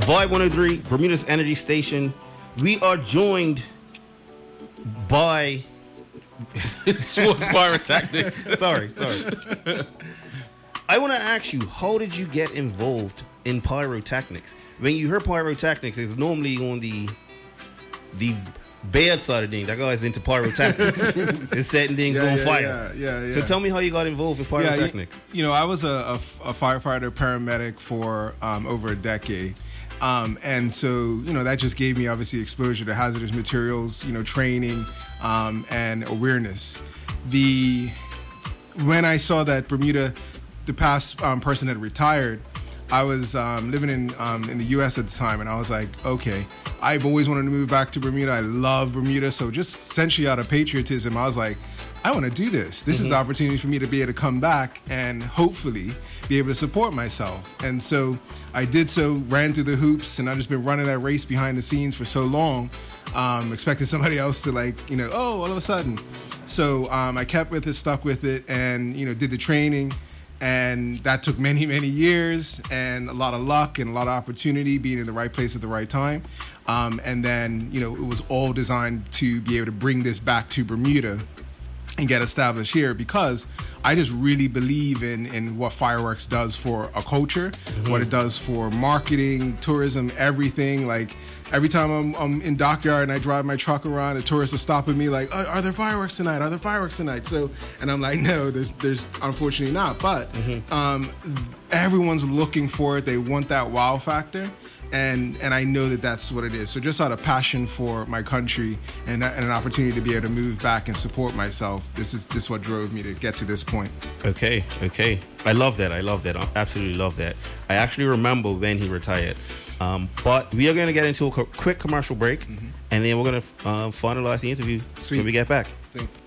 Vibe 103, Bermuda's Energy Station. We are joined by Schwartz Pyrotechnics. Sorry. I want to ask you, how did you get involved in pyrotechnics? When you hear pyrotechnics, it's normally on the bad side of things. That guy's into pyrotechnics. It's setting things on fire. Yeah. So tell me how you got involved in pyrotechnics. I was a firefighter paramedic for over a decade. And so, that just gave me obviously exposure to hazardous materials, training and awareness. When I saw that Bermuda, the past person had retired, I was living in the U.S. at the time, and I was like, okay, I've always wanted to move back to Bermuda. I love Bermuda. So just essentially out of patriotism, I was like, I want to do this. This is the opportunity for me to be able to come back and hopefully be able to support myself. And so I did so, ran through the hoops, and I've just been running that race behind the scenes for so long, expecting somebody else to all of a sudden. So I kept with it, stuck with it, and, did the training. And that took many, many years and a lot of luck and a lot of opportunity, being in the right place at the right time. And then, it was all designed to be able to bring this back to Bermuda and get established here, because I just really believe in what fireworks does for a culture, what it does for marketing, tourism, everything. Like, every time I'm in Dockyard and I drive my truck around, the tourists are stopping me like, are there fireworks tonight? Are there fireworks tonight? So, and I'm like, no, there's unfortunately not. But everyone's looking for it. They want that wow factor. And I know that that's what it is. So just out of passion for my country and an opportunity to be able to move back and support myself, this is what drove me to get to this point. Okay. I love that. I absolutely love that. I actually remember when he retired. But we are going to get into a quick commercial break, and then we're going to finalize the interview when we get back. Thank you.